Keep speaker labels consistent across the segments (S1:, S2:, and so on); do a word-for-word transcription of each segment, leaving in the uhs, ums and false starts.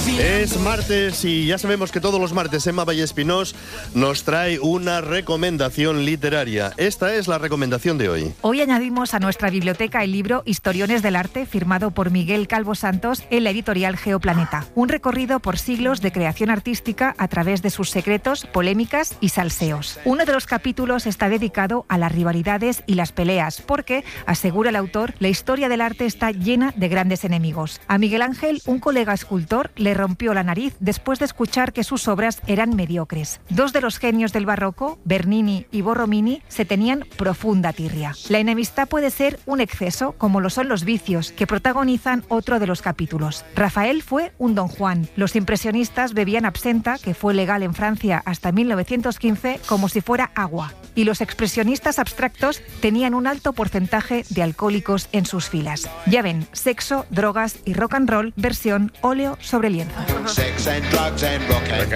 S1: Es martes y ya sabemos que todos los martes Emma Vallespinós nos trae una recomendación literaria. Esta es la recomendación de hoy.
S2: Hoy añadimos a nuestra biblioteca el libro Historiones del Arte, firmado por Miguel Calvo Santos en la editorial Geoplaneta. Un recorrido por siglos de creación artística a través de sus secretos, polémicas y salseos. Uno de los capítulos está dedicado a las rivalidades y las peleas, porque, asegura el autor, la historia del arte está llena de grandes enemigos. A Miguel Ángel, un colega escultor, le rompió la nariz después de escuchar que sus obras eran mediocres. Dos de los genios del barroco, Bernini y Borromini, se tenían profunda tirria. La enemistad puede ser un exceso, como lo son los vicios, que protagonizan otro de los capítulos. Rafael fue un Don Juan. Los impresionistas bebían absenta, que fue legal en Francia hasta mil novecientos quince, como si fuera agua. Y los expresionistas abstractos tenían un alto porcentaje de alcohólicos en sus filas. Ya ven, sexo, drogas y rock and roll, versión óleo sobre lienzo.
S3: Sex and drugs and rock and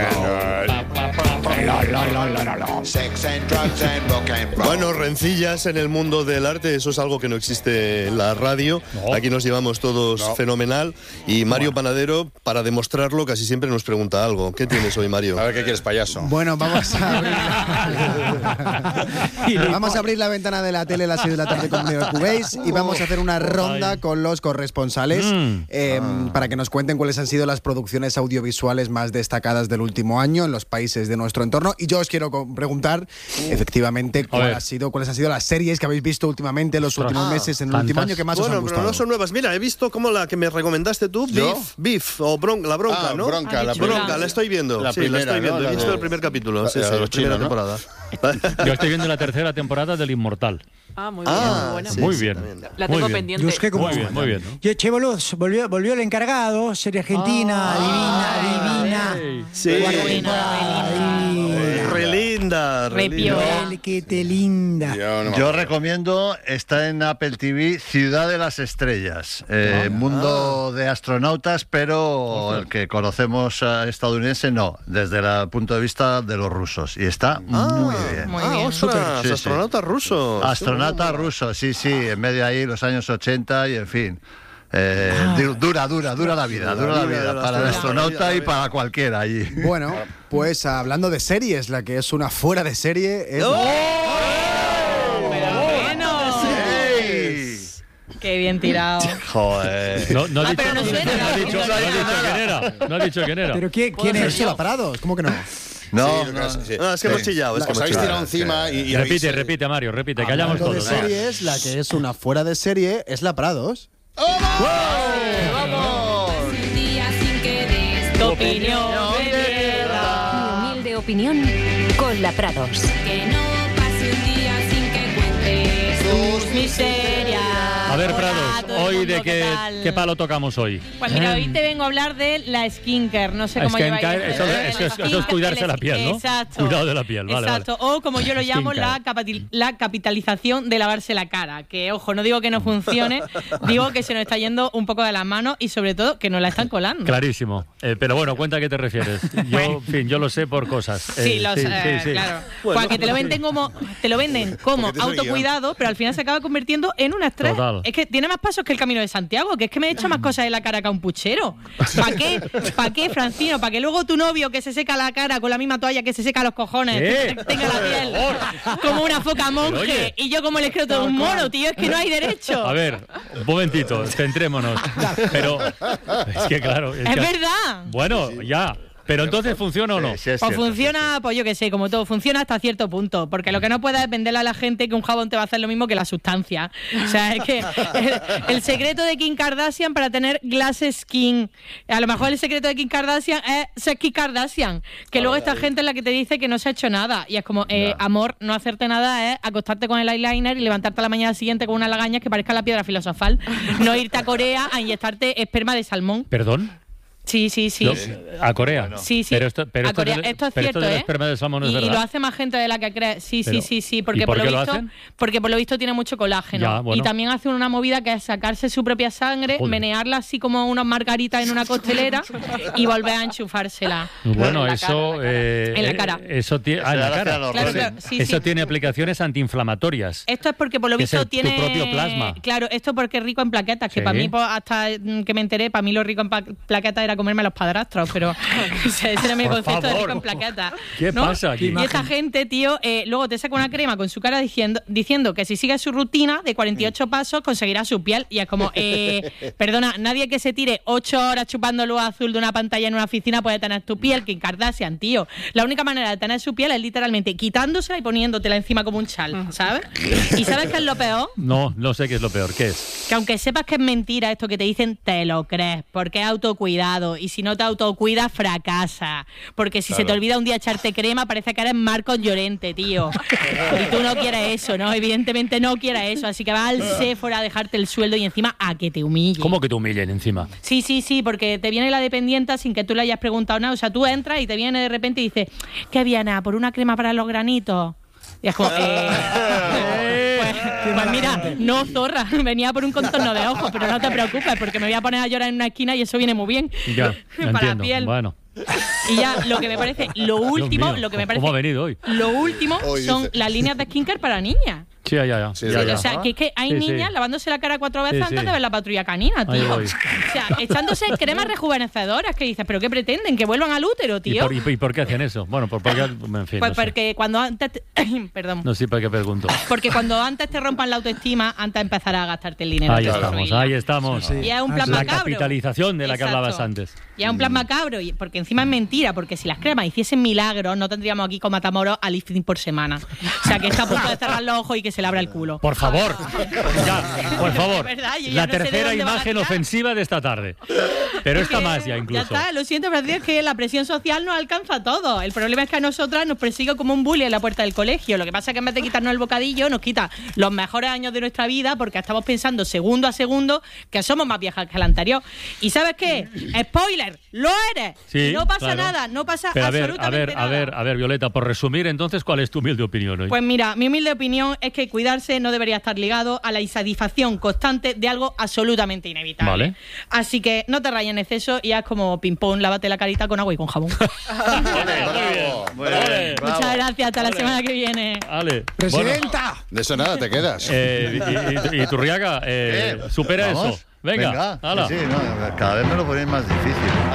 S3: roll. Sex and drugs and rock and roll.
S1: Bueno, rencillas en el mundo del arte, eso es algo que no existe en la radio. No. Aquí nos llevamos todos no. fenomenal. Y Mario bueno. Panadero, para demostrarlo, casi siempre nos pregunta algo. ¿Qué tienes hoy, Mario?
S4: A ver, ¿qué quieres, payaso?
S5: Bueno, vamos a abrir, vamos a abrir la ventana de la tele a las seis de la tarde con Neo Cubéis y vamos a hacer una ronda con los corresponsales mm. eh, ah. para que nos cuenten cuáles han sido las producciones audiovisuales más destacadas del último año en los países de nuestro entorno. Y yo os quiero preguntar, efectivamente, cuál ha sido, cuáles han sido las series que habéis visto últimamente en los últimos ah, meses, en el último año, que más
S1: bueno,
S5: os han gustado.
S1: Bueno, pero no son nuevas. Mira, he visto como la que me recomendaste tú, Beef, Beef o bron, La Bronca,
S4: ah,
S1: ¿no?
S4: Bronca,
S1: ah,
S4: la
S1: bronca, la estoy viendo.
S4: La
S1: sí,
S4: primera,
S1: la estoy viendo.
S4: ¿no?
S1: He visto
S4: de...
S1: el primer capítulo, sí,
S4: la,
S1: sí,
S4: la
S1: la primera
S4: chino,
S1: temporada.
S6: ¿no? Yo estoy viendo la tercera temporada del Inmortal.
S7: Ah, muy bien,
S1: ah,
S7: muy buena.
S1: Sí,
S6: muy
S1: sí,
S6: bien.
S1: También.
S7: La tengo
S6: muy
S7: pendiente.
S6: Bien. Muy bien, muy bien. ¿no?
S8: Che, boludo, volvió, volvió el encargado, serie argentina,
S6: ah,
S8: divina, divina.
S6: Hey.
S1: Sí. Re linda, re linda.
S8: Que te linda.
S9: Yo, no Yo recomiendo, está en Apple T V, Ciudad de las Estrellas. Eh, ah, mundo ah. de astronautas, pero el que conocemos uh, estadounidense no, desde el punto de vista de los rusos. Y está
S1: ah,
S9: muy bien.
S7: Muy bien.
S1: Ah, ostras, sí, astronautas sí. rusos.
S9: Astronautas rusos, sí, sí, en medio ahí los años ochenta y en fin. Eh, ah. Dura, dura, dura la vida, dura la vida, para el astronauta y para cualquiera allí.
S5: Bueno, pues hablando de series, la que es una fuera de serie es...
S7: ¡Oh! ¡Pero bueno! ¡Qué bien tirado!
S9: Joder.
S6: No, no,
S7: ah,
S6: ha dicho,
S7: pero no suena.
S6: No ha dicho, no ha dicho quién era. No ha dicho quién era.
S5: ¿Pero quién, quién es? ¿La Parados? ¿Cómo que no?
S9: No,
S1: sí,
S9: no,
S1: sí, sí. no, es que sí. hemos chillado. Es que
S4: os
S1: hemos
S4: habéis
S1: chillado.
S4: tirado encima y, y
S6: Repite,
S4: habéis...
S6: repite, Mario, repite, que hayamos todos.
S5: de series, la que es una fuera de serie es La Parados.
S7: ¡Vamos! ¡Vamos! Un día sin que des tu opinión de mierda.
S10: Mi humilde opinión con La Prados.
S7: Que no pase un día sin que cuentes tus miserias.
S6: A ver, Prados, hoy de qué, qué palo tocamos hoy.
S11: Pues mira, hoy te vengo a hablar de la skincare, no sé cómo lleváis.
S6: Eso,
S11: ¿eh?
S6: eso, eso, eso es cuidarse la piel, ¿no?
S11: Exacto.
S6: Cuidado de la piel, vale.
S11: Exacto, vale. O como yo lo llamo, la, capital, la capitalización de lavarse la cara. Que, ojo, no digo que no funcione, digo que se nos está yendo un poco de las manos y sobre todo que nos la están colando.
S6: Clarísimo. Eh, pero bueno, cuenta a qué te refieres. Yo, en fin, yo lo sé por cosas. Eh,
S11: sí, lo
S6: sí,
S11: sé,
S6: sí, sí.
S11: claro. Bueno, porque te lo venden como, te lo venden como autocuidado, pero al final se acaba convirtiendo en un estrés.
S6: Total.
S11: Es que tiene más pasos que el Camino de Santiago, que es que me he hecho más cosas en la cara que a un puchero. ¿Para qué? ¿Para qué, Francino? ¿Para que luego tu novio que se seca la cara con la misma toalla que se seca los cojones
S6: ¿Qué?
S11: tenga la piel como una foca monje y yo como el escroto de un mono, tío? Es que no hay derecho.
S6: A ver, un momentito, centrémonos. Pero es que claro...
S11: Es, es que, verdad.
S6: Bueno, ya... Pero entonces, ¿funciona o no?
S9: Sí, sí, es
S11: pues
S9: cierto,
S11: funciona,
S9: sí, sí.
S11: pues yo qué sé, como todo, funciona hasta cierto punto. Porque lo que no puedes es venderle a la gente que un jabón te va a hacer lo mismo que la sustancia. O sea, es que el, el secreto de Kim Kardashian para tener glass skin, a lo mejor el secreto de Kim Kardashian es ser Kim Kardashian. Que luego esta gente es la que te dice que no se ha hecho nada. Y es como, eh, amor, no hacerte nada es acostarte con el eyeliner y levantarte a la mañana siguiente con unas lagañas que parezca la piedra filosofal. No irte a Corea a inyectarte esperma de salmón.
S6: ¿Perdón?
S11: Sí, sí, sí.
S6: No, a Corea. No.
S11: Sí, sí.
S6: Pero esto, pero
S11: a Corea. Esto, esto es
S6: pero
S11: cierto,
S6: esto del
S11: ¿eh?
S6: esperma de salmón no es
S11: y,
S6: verdad.
S11: y lo hace más gente de la que cree. Sí,
S6: pero,
S11: sí, sí, sí. Porque
S6: ¿y por,
S11: por
S6: qué
S11: lo
S6: lo
S11: visto,
S6: hacen?
S11: porque por lo visto tiene mucho colágeno.
S6: Ya, bueno.
S11: Y también hace una movida que es sacarse su propia sangre,
S6: Joder.
S11: menearla así como unas margaritas en una costelera y volver a enchufársela.
S6: Bueno,
S11: en
S6: eso eh,
S11: en la cara.
S6: Eso tiene ah, en la cara.
S11: Claro, claro, sí,
S6: eso
S11: sí.
S6: tiene aplicaciones antiinflamatorias.
S11: Esto es porque por lo
S6: que
S11: visto
S6: es el,
S11: tiene
S6: tu propio plasma.
S11: Claro, esto porque es rico en plaquetas, que
S6: sí.
S11: para mí pues, hasta que me enteré, para mí lo rico en plaquetas era a comerme a los padrastros, pero ese era mi
S6: Por
S11: concepto de
S6: favor.
S11: rico en plaqueta.
S6: ¿Qué
S11: ¿no?
S6: pasa aquí?
S11: Y esta gente, tío, eh, luego te saca una crema con su cara diciendo, diciendo que si sigue su rutina de cuarenta y ocho pasos conseguirá su piel. Y es como, eh, perdona, nadie que se tire ocho horas chupando luz azul de una pantalla en una oficina puede tener tu piel. Kim Kardashian, tío. La única manera de tener su piel es literalmente quitándosela y poniéndotela encima como un chal, ¿sabes? ¿Y sabes qué es lo peor?
S6: No, no sé qué es lo peor. ¿Qué es?
S11: Que aunque sepas que es mentira esto que te dicen, te lo crees, porque es autocuidado. Y si no te autocuidas, fracasa. Porque si
S6: Claro.
S11: se te olvida un día echarte crema, parece que eres Marcos Llorente, tío. Y tú no quieres eso, ¿no? Evidentemente no quieres eso. Así que vas al Sephora a dejarte el sueldo y encima a que te humille.
S6: ¿Cómo que te humillen encima?
S11: Sí, sí, sí, porque te viene la dependienta sin que tú le hayas preguntado nada. O sea, tú entras y te viene de repente y dices, ¿qué viene? ¿A por una crema para los granitos? Y es como, eh, pues, pues mira, no, zorra, venía por un contorno de ojos, pero no te preocupes, porque me voy a poner a llorar en una esquina y eso viene muy bien.
S6: Ya,
S11: Para
S6: entiendo.
S11: la piel.
S6: Bueno.
S11: Y ya, lo que me parece, lo último,
S6: Dios mío,
S11: lo que me
S6: ¿cómo
S11: parece,
S6: ha venido hoy?
S11: lo último
S1: Hoy
S11: son
S1: dice.
S11: las líneas de skincare para niñas.
S6: Sí, ya, ya.
S1: Sí,
S6: ya,
S1: es
S6: ya.
S11: O sea, que es que hay
S6: Sí,
S11: niñas
S6: sí.
S11: lavándose la cara cuatro veces
S6: Sí,
S11: antes
S6: sí.
S11: de ver la patrulla canina,
S6: Ahí
S11: tío.
S6: voy.
S11: O sea, echándose cremas rejuvenecedoras que dices, ¿pero qué pretenden? ¿Que vuelvan al útero,
S6: ¿Y
S11: tío?
S6: por, y, y por qué hacen eso? Bueno, por, porque, en fin,
S11: Pues
S6: no sé.
S11: porque cuando antes... te- Perdón.
S6: No sé para qué pregunto.
S11: Porque cuando antes te rompan la autoestima, antes empezarás a gastarte el dinero.
S6: Ahí
S11: en
S6: estamos,
S11: destruirla.
S6: ahí estamos.
S11: Y es un plan
S6: La
S11: macabro.
S6: capitalización de la que
S11: Exacto.
S6: hablabas antes.
S11: Y es un plan macabro, y- porque encima es mentira, porque si las cremas hiciesen milagros, no tendríamos aquí con Matamoros a lifting por semana. O sea, que está a punto de cerrar los ojos y que se le abra el culo.
S6: Por favor, ya, por favor.
S11: De verdad, yo ya
S6: La
S11: no sé de
S6: tercera
S11: dónde van a
S6: imagen
S11: tirar.
S6: ofensiva de esta tarde. Pero esta
S11: Que
S6: más ya
S11: Ya
S6: incluso.
S11: está, lo siento, pero es que la presión social nos alcanza a todos. El problema es que a nosotras nos persigue como un bully en la puerta del colegio. Lo que pasa es que en vez de quitarnos el bocadillo, nos quita los mejores años de nuestra vida porque estamos pensando segundo a segundo que somos más viejas que la anterior. ¿Y sabes qué? ¡Spoiler! ¡Lo eres!
S6: Sí,
S11: Y no pasa
S6: claro.
S11: nada, no pasa
S6: Pero a ver, a
S11: absolutamente
S6: ver,
S11: nada.
S6: a ver, a ver, Violeta, por resumir, entonces, ¿cuál es tu humilde opinión hoy?
S11: Pues mira, mi humilde opinión es que cuidarse no debería estar ligado a la insatisfacción constante de algo absolutamente inevitable.
S6: Vale.
S11: Así que no te rayes en exceso y haz como ping-pong, lávate la carita con agua y con jabón.
S9: Muy bien, bravo.
S11: Muchas gracias, hasta la semana que viene.
S6: Ale.
S8: ¡Presidenta!
S4: De eso nada, te quedas.
S6: Eh, y, y, y Turriaga, eh,
S9: Eh,
S6: supera
S9: vamos.
S6: eso. Venga, hala.
S9: Sí, sí, no, cada vez me lo ponéis más difícil.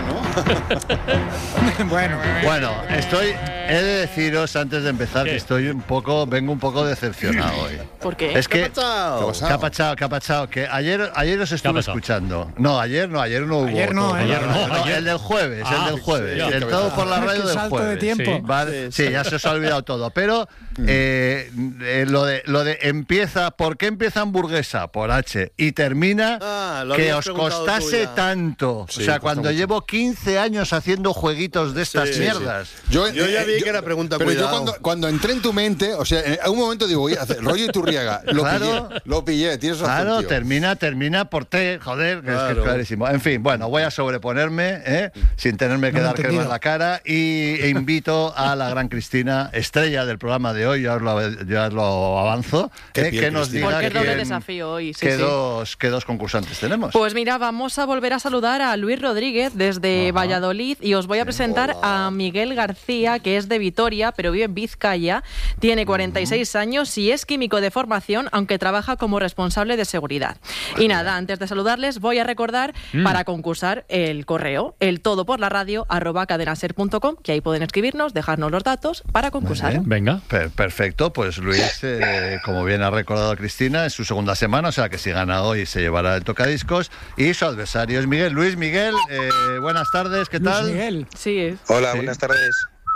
S8: Bueno,
S9: Bueno, estoy. He de deciros antes de empezar
S6: ¿Qué?
S9: que estoy un poco, vengo un poco decepcionado hoy.
S7: ¿Por qué?
S9: Es que.
S4: ¿Qué ha pasado?
S9: ¿Qué ha pasado? ¿Qué ha pasado? Que ayer, ayer os estuve
S6: pasado?
S9: escuchando. No, ayer no, ayer no hubo.
S8: Ayer no,
S9: todo.
S8: ¿eh?
S6: Ayer no, ayer.
S9: El del jueves,
S6: Ah,
S9: el del jueves.
S6: sí,
S9: el
S6: sí.
S9: todo por la
S8: Qué
S9: radio del
S8: salto de
S9: jueves.
S8: tiempo.
S6: Sí.
S9: Vale, sí, ya se os ha olvidado todo. Pero eh, eh, lo, de, lo de empieza, ¿por qué empieza hamburguesa? Por H. Y termina
S1: Ah, lo
S9: que
S1: habías
S9: os
S1: preguntado tú
S9: costase
S1: ya.
S9: tanto.
S4: Sí,
S9: o sea,
S4: cuesta
S9: cuando
S4: mucho.
S9: llevo quince años haciendo jueguitos de estas
S1: Sí, sí,
S9: mierdas.
S1: Yo ya vi que era pregunta,
S4: Pero yo
S1: cuidado.
S4: cuando, cuando entré en tu mente, o sea, en algún momento digo, voy a hacer rollo Iturriaga. Lo
S9: Claro.
S4: pillé, lo pillé, tienes razón,
S9: Claro,
S4: tío.
S9: termina, termina por T, joder, que es que es
S1: Claro.
S9: clarísimo. En fin, bueno, voy a sobreponerme, ¿eh? sin tenerme que
S8: No lo he
S9: dar crema en
S8: entendido.
S9: la cara, y e invito a la gran Cristina, estrella del programa de hoy, ya os lo, ya os lo avanzo,
S4: Qué
S9: ¿eh?
S4: piel,
S9: que nos
S4: Cristina.
S9: diga
S7: Porque es doble
S9: quién-
S7: desafío hoy. Sí,
S9: qué,
S7: sí.
S9: Dos, qué dos concursantes tenemos.
S7: Pues mira, vamos a volver a saludar a Luis Rodríguez desde Valladolid y os voy a presentar a Miguel García, que es de Vitoria, pero vive en Vizcaya, tiene cuarenta y seis años y es químico de formación, aunque trabaja como responsable de seguridad. Y nada, antes de saludarles, voy a recordar para concursar el correo, el todo por la radio, arroba cadenaser punto com, que ahí pueden escribirnos, dejarnos los datos para concursar.
S9: Muy bien.
S6: Venga.
S9: Per- perfecto, pues Luis, eh, como bien ha recordado Cristina, es su segunda semana, o sea que si gana hoy se llevará el tocadiscos, y su adversario es Miguel. Luis Miguel, eh, buenas tardes, ¿qué
S8: Luis
S9: tal?
S8: Miguel.
S7: Sí, es.
S12: Hola,
S9: Sí.
S12: buenas tardes.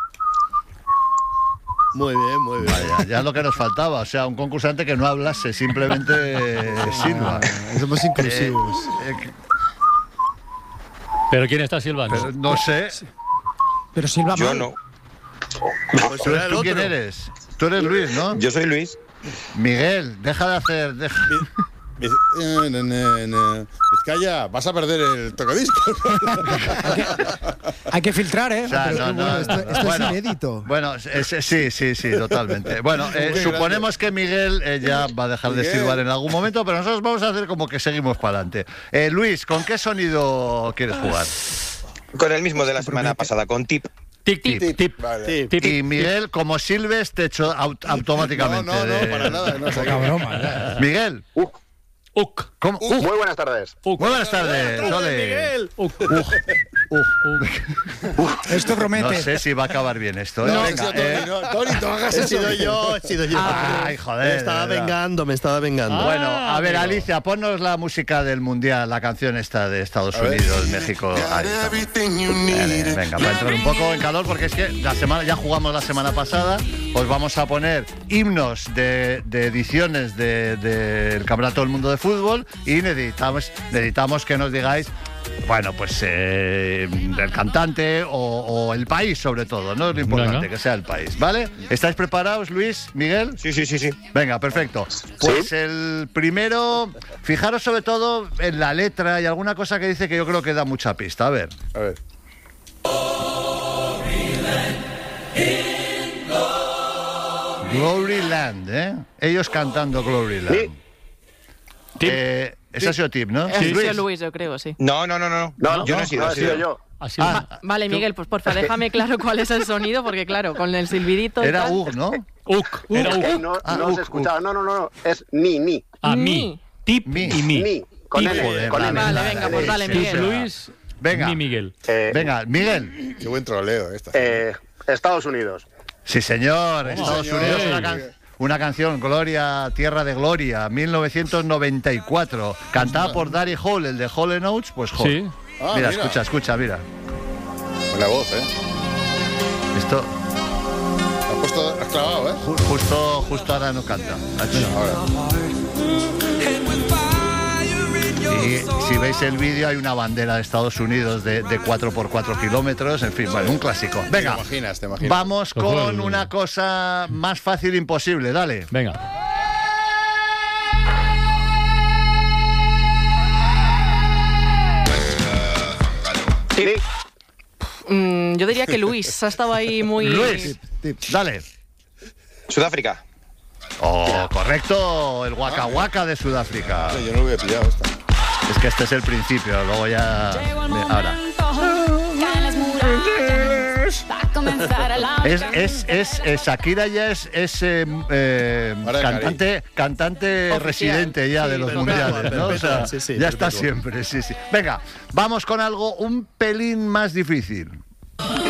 S1: Muy bien, muy bien.
S9: Vaya, ya lo que nos faltaba, o sea, un concursante que no hablase, simplemente eh, silba.
S5: Somos inclusivos.
S9: Eh, eh,
S6: ¿Pero quién está silbando?
S9: pero no sé,
S8: Pero Silva
S12: Yo
S8: mal.
S12: no.
S1: Pues
S9: ¿tú,
S1: será el
S9: tú quién
S1: otro.
S9: eres? Tú eres Luis, ¿no?
S12: Yo soy Luis.
S9: Miguel, deja de hacer... deja-
S4: Viz- eh, ne, ne, ne. Vizcaya, vas a perder el tocadiscos.
S8: Hay que filtrar, ¿eh?
S9: O sea,
S5: Pero
S9: no,
S5: qué
S9: no,
S5: bueno, esto, esto
S9: bueno,
S5: es inédito.
S9: Bueno, es- es- sí, sí, sí, totalmente. Bueno, eh,
S4: Muy
S9: suponemos que Miguel eh, ya va a dejar de
S4: Miguel.
S9: silbar en algún momento, pero nosotros vamos a hacer como que seguimos para adelante. Eh, Luis, ¿con qué sonido quieres jugar?
S12: Con el mismo de la semana pasada, con Tip.
S6: Tip, tip, tip.
S4: Vale.
S6: Tip,
S9: Y Miguel, como silbes, te echo aut- automáticamente.
S4: No, no, no,
S9: de-
S4: para nada. No,
S8: Poca broma. ya.
S9: Miguel,
S6: Uk.
S9: ¿cómo? Uh,
S12: Muy buenas tardes.
S6: Uk.
S9: muy buenas tardes, Ole.
S6: Uk.
S8: Esto promete.
S9: No sé si va a acabar bien esto. ¿eh?
S1: No,
S9: Venga,
S1: Tony,
S9: eh.
S1: no, Tony, no hagas eso. He sido yo, he sido yo.
S9: Ay, joder.
S1: Me estaba
S9: de verdad.
S1: vengando, me estaba vengando.
S9: Bueno, a ver,
S6: amigo.
S9: Alicia, ponnos la música del Mundial, la canción esta de Estados Unidos, México. Ahí está. Vale, venga, para entrar un poco en calor, porque es que la semana ya jugamos la semana pasada. Os vamos a poner himnos de, de ediciones del de, del Campeonato del Mundo de Fútbol y necesitamos, necesitamos que nos digáis, bueno, pues eh, el cantante o, o el país sobre todo, ¿no? Es lo importante,
S6: Venga.
S9: que sea el país, ¿vale? ¿Estáis preparados, Luis, Miguel?
S12: Sí, sí, sí, sí.
S9: Venga, perfecto. Pues el primero, fijaros sobre todo en la letra y alguna cosa que dice que yo creo que da mucha pista. A ver.
S4: A ver.
S9: Glory Land, ¿eh? Ellos cantando Glory Land. Eh, ese ha sido tip, ¿no?
S7: Ha sido Luis, yo creo, sí.
S12: No, no, no, no.
S13: No,
S12: yo no,
S13: no,
S12: he sido,
S13: no
S12: he
S13: he sido
S12: sido
S13: yo.
S6: Así
S9: Ah,
S6: es.
S7: Vale, Miguel, pues porfa, déjame claro cuál es el sonido, porque claro, con el silbidito y
S9: Era
S7: tal.
S9: Ug, ¿no?
S6: Uk, era
S13: Eh,
S6: Uk.
S13: no
S9: Ah,
S13: no
S9: uk,
S13: os he escuchado. No, no, no, no. Es ni, ni.
S6: A
S7: Ni.
S6: mí. Tip
S9: Mi.
S6: y mi.
S13: Ni. Con
S6: Tip,
S13: N.
S9: joder,
S13: Con N.
S7: Vale, venga, pues dale,
S9: Sí,
S7: Miguel.
S9: sí.
S6: Luis,
S9: Venga.
S6: mi Miguel.
S13: Eh,
S9: Venga, Miguel.
S4: Qué buen troleo esta.
S13: eh, Estados Unidos.
S9: Sí, señor. Estados
S4: señor.
S9: Unidos, una,
S6: Sí.
S9: can- una canción, Gloria, Tierra de Gloria, mil novecientos noventa y cuatro. Cantada por Daddy Hall, el de Hall and Oates, pues Hall.
S6: Sí.
S4: Ah,
S9: mira,
S4: mira.
S9: escucha, escucha, mira.
S4: Buena voz, ¿eh?
S9: Esto
S4: Lo has puesto, has clavado, ¿eh?
S9: ju- justo, justo ahora no canta.
S4: Ahora.
S9: Y si veis el vídeo hay una bandera de Estados Unidos de, de cuatro por cuatro kilómetros, en fin, bueno, un clásico. Venga,
S4: Te imaginas, te imaginas.
S9: vamos
S6: Pues bueno,
S9: con
S6: bueno.
S9: una cosa más fácil imposible, dale.
S6: Venga.
S13: Ni.
S7: Mm, yo diría que Luis ha estado ahí muy.
S9: Luis, dale.
S12: Sudáfrica.
S9: Oh, correcto, el Waka Waka de Sudáfrica.
S4: Yo no lo hubiera pillado esta.
S9: Es que este es el principio, luego ya... Ahora. Es, es, es, es- Shakira ya es, es eh, eh,
S4: Ahora de
S9: cantante, cantante
S7: Oficial.
S9: residente ya
S7: Sí,
S9: de los
S1: perpetua,
S9: mundiales, ¿no? O sea,
S1: perpetua, sí, sí,
S9: ya está
S1: perpetua.
S9: siempre, sí, sí. Venga, vamos con algo un pelín más difícil.